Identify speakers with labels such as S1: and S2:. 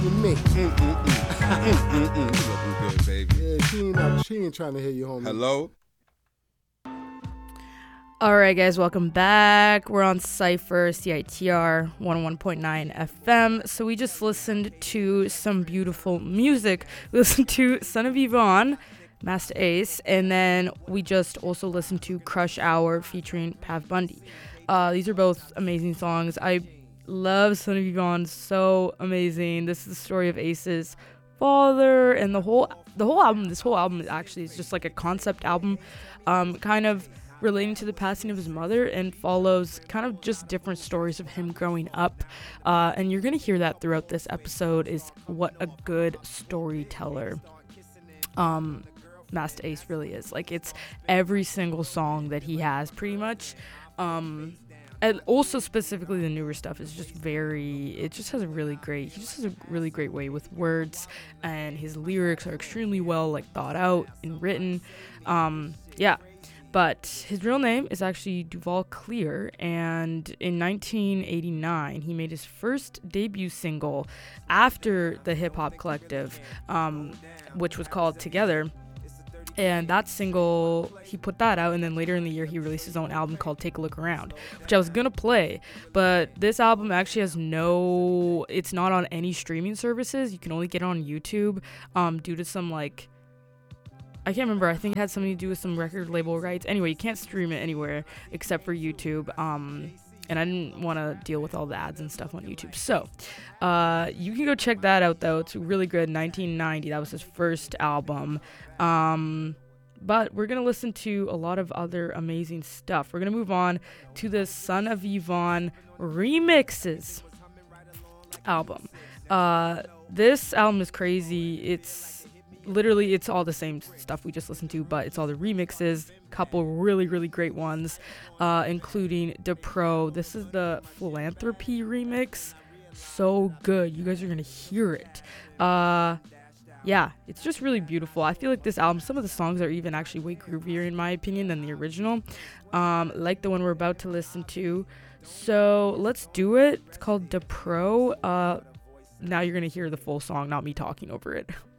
S1: with me.
S2: You looking good, baby.
S1: Yeah, she ain't trying to hear you, homie.
S2: Hello?
S3: All right, guys, welcome back. We're on Cypher, CITR 101.9 FM. So we just listened to some beautiful music. We listened to Son of Yvonne, Master Ace, and then we just also listened to Crush Hour featuring Pav Bundy. These are both amazing songs. I love Son of Yvonne, so amazing. This is the story of Ace's father, and the whole album. This whole album actually is just like a concept album, kind of relating to the passing of his mother, and follows kind of just different stories of him growing up. And you're gonna hear that throughout this episode. Is what a good storyteller Master Ace really is. Like, it's every single song that he has pretty much. And also specifically the newer stuff is just he just has a really great way with words, and his lyrics are extremely well thought out and written. But his real name is actually Duval Clear, and in 1989 he made his first debut single after the Hip Hop Collective, which was called Together. And that single, he put that out, and then later in the year he released his own album called Take a Look Around, which I was gonna play, but this album actually it's not on any streaming services. You can only get it on YouTube, due to some I can't remember. I think it had something to do with some record label rights. Anyway, you can't stream it anywhere except for YouTube. And I didn't want to deal with all the ads and stuff on YouTube. So, you can go check that out, though. It's really good. 1990. That was his first album. But we're going to listen to a lot of other amazing stuff. We're going to move on to the Son of Yvonne Remixes album. This album is crazy. It's all the same stuff we just listened to, but it's all the remixes, couple really, really great ones, including Da Pro. This is the Philanthropy remix. So good. You guys are going to hear it. It's just really beautiful. I feel like this album, some of the songs are even actually way groovier in my opinion than the original, like the one we're about to listen to. So let's do it. It's called Da Pro. Now you're going to hear the full song, not me talking over it.